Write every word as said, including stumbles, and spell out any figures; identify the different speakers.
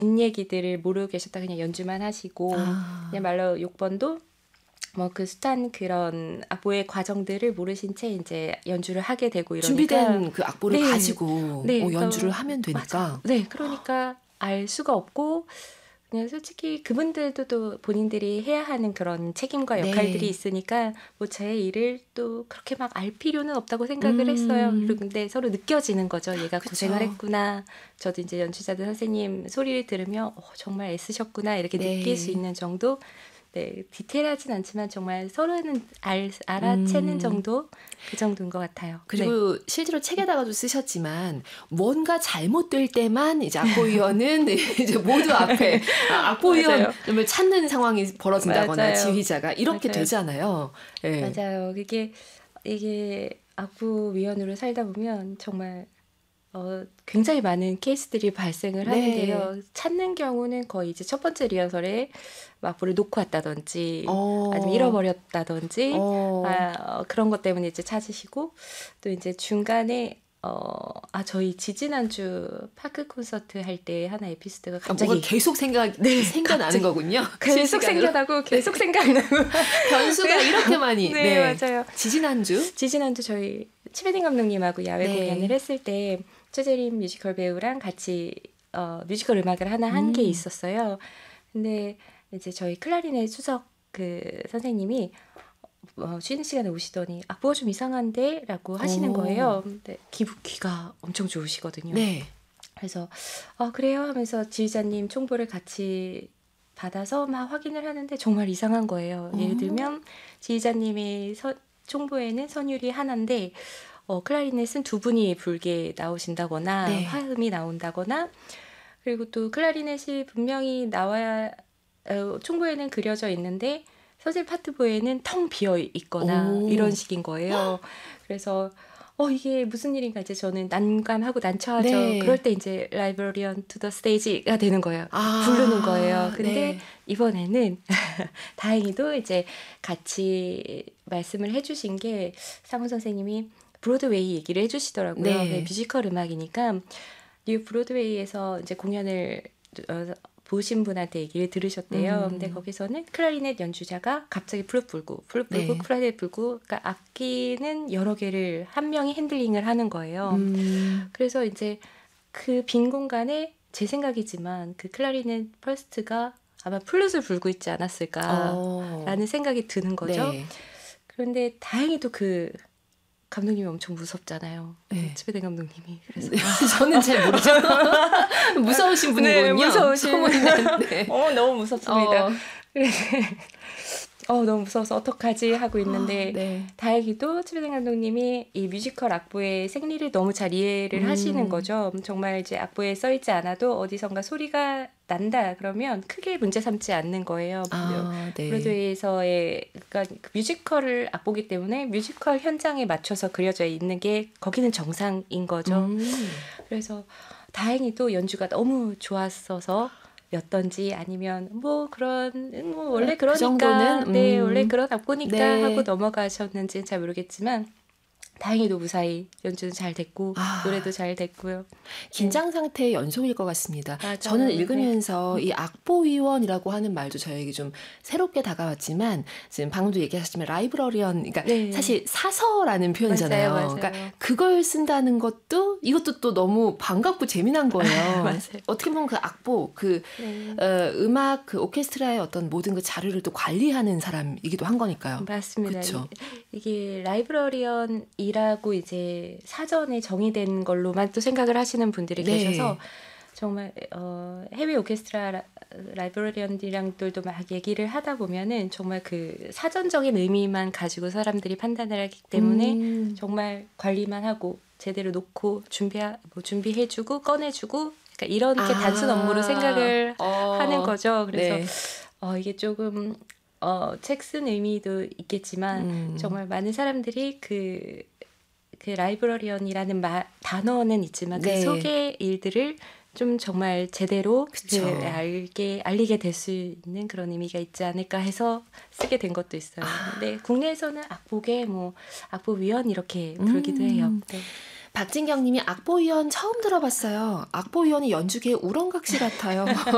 Speaker 1: 뒷얘기들을 모르고 계셨다 그냥 연주만 하시고
Speaker 2: 아.
Speaker 1: 그냥 말로 육 번도 뭐 그 숱한 그런 악보의 과정들을 모르신 채 이제 연주를 하게 되고 이러니까
Speaker 2: 준비된 그 악보를
Speaker 1: 네.
Speaker 2: 가지고
Speaker 1: 네,
Speaker 2: 어, 연주를
Speaker 1: 그,
Speaker 2: 하면 되니까.
Speaker 1: 맞아. 네, 그러니까 알 수가 없고 그냥 솔직히 그분들도 또 본인들이 해야 하는 그런 책임과 역할들이
Speaker 2: 네.
Speaker 1: 있으니까 뭐 제 일을 또 그렇게 막 알 필요는 없다고 생각을
Speaker 2: 음.
Speaker 1: 했어요. 그리고 근데 서로 느껴지는 거죠. 얘가
Speaker 2: 그쵸.
Speaker 1: 고생을 했구나. 저도 이제 연주자들 선생님 소리를 들으며 어, 정말 애쓰셨구나 이렇게
Speaker 2: 네.
Speaker 1: 느낄 수 있는 정도. 네, 디테일하진 않지만 정말 서로는 알, 알아채는
Speaker 2: 음.
Speaker 1: 정도 그 정도인 것 같아요.
Speaker 2: 그리고
Speaker 1: 네.
Speaker 2: 실제로 책에다가도 쓰셨지만 뭔가 잘못될 때만 이제 악보위원은 이제 모두 앞에 아, 악보위원을 찾는 상황이 벌어진다거나
Speaker 1: 맞아요.
Speaker 2: 지휘자가 이렇게
Speaker 1: 맞아요.
Speaker 2: 되잖아요. 네.
Speaker 1: 맞아요. 이게 이게 악보위원으로 살다 보면 정말 어, 굉장히 많은 케이스들이 발생을
Speaker 2: 네.
Speaker 1: 하는데요. 찾는 경우는 거의 이제 첫 번째 리허설에 악보를 놓고 왔다든지
Speaker 2: 어.
Speaker 1: 아니면 잃어버렸다든지
Speaker 2: 어.
Speaker 1: 아, 어, 그런 것 때문에 이제 찾으시고 또 이제 중간에 어, 아 저희 지지난주 파크 콘서트 할 때 하나 에피소드가 갑자기
Speaker 2: 뭔가 계속 생각
Speaker 1: 네,
Speaker 2: 생겨나는
Speaker 1: 갑자기
Speaker 2: 거군요.
Speaker 1: 계속
Speaker 2: 실시간으로.
Speaker 1: 생겨나고 계속 생각나고
Speaker 2: 변수가 이렇게 많이.
Speaker 1: 네,
Speaker 2: 네.
Speaker 1: 맞아요.
Speaker 2: 지지난주
Speaker 1: 지지난주 저희 치베딩 감독님하고 야외
Speaker 2: 네.
Speaker 1: 공연을 했을 때 최재림 뮤지컬 배우랑 같이 어, 뮤지컬 음악을 하나 한 게
Speaker 2: 음.
Speaker 1: 있었어요. 근데 이제 저희 클라리넷 수석 그 선생님이 어, 쉬는 시간에 오시더니 악보가 좀 이상한데? 라고 하시는
Speaker 2: 오.
Speaker 1: 거예요. 근데 기부, 귀가 엄청 좋으시거든요.
Speaker 2: 네.
Speaker 1: 그래서 아 그래요? 하면서 지휘자님 총보를 같이 받아서 막 확인을 하는데 정말 이상한 거예요. 예를 들면 지휘자님의 서, 총보에는 선율이 하나인데 어, 클라리넷은 두 분이 불게 나오신다거나
Speaker 2: 네.
Speaker 1: 화음이 나온다거나 그리고 또 클라리넷이 분명히 나와야 어, 총보에는 그려져 있는데 서질 파트보에는 텅 비어 있거나
Speaker 2: 오.
Speaker 1: 이런 식인 거예요. 그래서 어 이게 무슨 일인가 이제 저는 난감하고 난처하죠.
Speaker 2: 네.
Speaker 1: 그럴 때 이제 라이브러리언 투 더 스테이지가 되는 거예요.
Speaker 2: 아.
Speaker 1: 부르는 거예요. 근데
Speaker 2: 네.
Speaker 1: 이번에는 다행히도 이제 같이 말씀을 해주신 게 상훈 선생님이 브로드웨이 얘기를 해주시더라고요.
Speaker 2: 네.
Speaker 1: 네, 뮤지컬 음악이니까 뉴 브로드웨이에서 이제 공연을 어, 보신 분한테 얘기를 들으셨대요.
Speaker 2: 음.
Speaker 1: 근데 거기서는 클라리넷 연주자가 갑자기 플룻 불고, 플룻 불고,
Speaker 2: 네.
Speaker 1: 클라리넷 불고, 그러니까 악기는 여러 개를 한 명이 핸들링을 하는 거예요.
Speaker 2: 음.
Speaker 1: 그래서 이제 그 빈 공간에 제 생각이지만 그 클라리넷 퍼스트가 아마 플룻을 불고 있지 않았을까라는
Speaker 2: 어.
Speaker 1: 생각이 드는 거죠.
Speaker 2: 네.
Speaker 1: 그런데 다행히도 그 감독님이 엄청 무섭잖아요.
Speaker 2: 네.
Speaker 1: 치베덴 감독님이. 그래서
Speaker 2: 저는 잘 모르죠. 무서우신 분이군요.
Speaker 1: 네, 무서우신
Speaker 2: 소문난, 네.
Speaker 1: 어, 너무 무섭습니다.
Speaker 2: 어.
Speaker 1: 어, 너무 무서워서 어떡하지 하고 있는데
Speaker 2: 네.
Speaker 1: 다행히도 치베덴 감독님이 이 뮤지컬 악보의 생리를 너무 잘 이해를
Speaker 2: 음. 하시는
Speaker 1: 거죠. 정말 이제 악보에 써있지 않아도 어디선가 소리가 난다 그러면 크게 문제 삼지 않는 거예요.
Speaker 2: 아, 네.
Speaker 1: 브로드웨이에서의 그러니까 뮤지컬을 악보기 때문에 뮤지컬 현장에 맞춰서 그려져 있는 게 거기는 정상인 거죠.
Speaker 2: 음.
Speaker 1: 그래서 다행히도 연주가 너무 좋았어서 였던지 아니면 뭐 그런 뭐 원래
Speaker 2: 그
Speaker 1: 그러니까
Speaker 2: 정도는, 음.
Speaker 1: 네 원래 그런 악보니까
Speaker 2: 네.
Speaker 1: 하고 넘어가셨는지는 잘 모르겠지만 다행히도 무사히 연주는 잘 됐고
Speaker 2: 아.
Speaker 1: 노래도 잘 됐고요.
Speaker 2: 긴장 상태의 연속일 것 같습니다.
Speaker 1: 맞아요.
Speaker 2: 저는 읽으면서
Speaker 1: 네.
Speaker 2: 이 악보위원이라고 하는 말도 저에게 좀 새롭게 다가왔지만 지금 방금도 얘기하셨지만 라이브러리언, 그러니까
Speaker 1: 네.
Speaker 2: 사실 사서라는 표현이잖아요.
Speaker 1: 맞아요, 맞아요.
Speaker 2: 그러니까 그걸 쓴다는 것도 이것도 또 너무 반갑고 재미난 거예요.
Speaker 1: 맞아요.
Speaker 2: 어떻게 보면 그 악보, 그
Speaker 1: 네.
Speaker 2: 어, 음악, 그 오케스트라의 어떤 모든 그 자료를 또 관리하는 사람이기도 한 거니까요.
Speaker 1: 맞습니다.
Speaker 2: 그쵸?
Speaker 1: 이게 라이브러리언이라고 이제 사전에 정의된 걸로만 또 생각을 하시는 분들이
Speaker 2: 네.
Speaker 1: 계셔서 정말 어, 해외 오케스트라 라, 라이브러리언들이랑들도 막 얘기를 하다 보면은 정말 그 사전적인 의미만 가지고 사람들이 판단을 하기 때문에
Speaker 2: 음.
Speaker 1: 정말 관리만 하고 제대로 놓고 준비 뭐 준비해주고 꺼내주고 그러니까 이렇게
Speaker 2: 아.
Speaker 1: 단순 업무로 생각을
Speaker 2: 어.
Speaker 1: 하는 거죠. 그래서
Speaker 2: 네.
Speaker 1: 어, 이게 조금 어, 책 쓴 의미도 있겠지만
Speaker 2: 음.
Speaker 1: 정말 많은 사람들이 그, 그 라이브러리언이라는 말, 단어는 있지만
Speaker 2: 네.
Speaker 1: 그 속의 일들을 좀 정말 제대로
Speaker 2: 그쵸.
Speaker 1: 그 알게 알리게 될 수 있는 그런 의미가 있지 않을까 해서 쓰게 된 것도 있어요.
Speaker 2: 아.
Speaker 1: 근데 국내에서는 악보계 뭐 악보위원 이렇게 부르기도 해요.
Speaker 2: 음.
Speaker 1: 네.
Speaker 2: 박진경 님이 악보위원 처음 들어봤어요. 악보위원이 연주계의 우렁각시 같아요.